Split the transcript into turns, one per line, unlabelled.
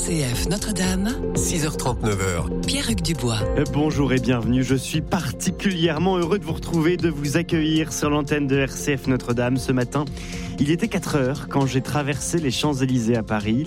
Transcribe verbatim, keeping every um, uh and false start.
C F Notre-Dame,
six heures trente-neuf heures.
Pierre-Hugues Dubois.
Bonjour et bienvenue, je suis particulièrement heureux de vous retrouver, de vous accueillir sur l'antenne de R C F Notre-Dame ce matin. Il était quatre heures quand j'ai traversé les Champs-Élysées à Paris.